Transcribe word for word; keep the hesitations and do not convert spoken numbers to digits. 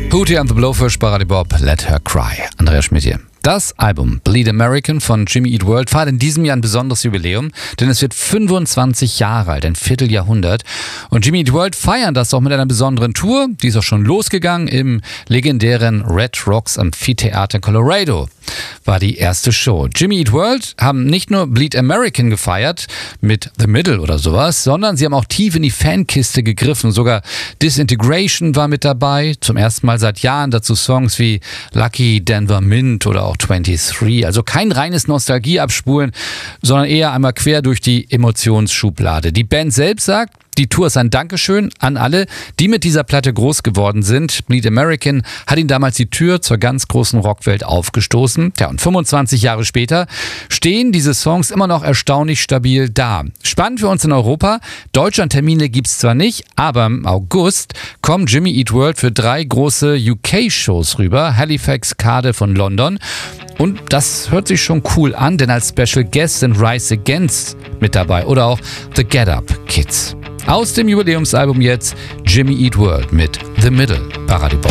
Hootie and the Blowfish, Party Bob, Let Her Cry. Andreas Schmidt hier. Das Album Bleed American von Jimmy Eat World feiert in diesem Jahr ein besonderes Jubiläum, denn es wird fünfundzwanzig Jahre alt, ein Vierteljahrhundert. Und Jimmy Eat World feiern das auch mit einer besonderen Tour, die ist auch schon losgegangen im legendären Red Rocks Amphitheater Colorado. War die erste Show. Jimmy Eat World haben nicht nur Bleed American gefeiert mit The Middle oder sowas, sondern sie haben auch tief in die Fankiste gegriffen. Sogar Disintegration war mit dabei. Zum ersten Mal seit Jahren dazu Songs wie Lucky Denver Mint oder auch twenty-three. Also kein reines Nostalgie-Abspulen, sondern eher einmal quer durch die Emotionsschublade. Die Band selbst sagt, die Tour ist ein Dankeschön an alle, die mit dieser Platte groß geworden sind. Bleed American hat ihnen damals die Tür zur ganz großen Rockwelt aufgestoßen. Ja, und fünfundzwanzig Jahre später stehen diese Songs immer noch erstaunlich stabil da. Spannend für uns in Europa. Deutschland-Termine gibt es zwar nicht, aber im August kommen Jimmy Eat World für drei große U K-Shows rüber. Halifax, Cardiff und London. Und das hört sich schon cool an, denn als Special Guest sind Rise Against mit dabei oder auch The Get Up Kids. Aus dem Jubiläumsalbum jetzt Jimmy Eat World mit The Middle. Party Bob.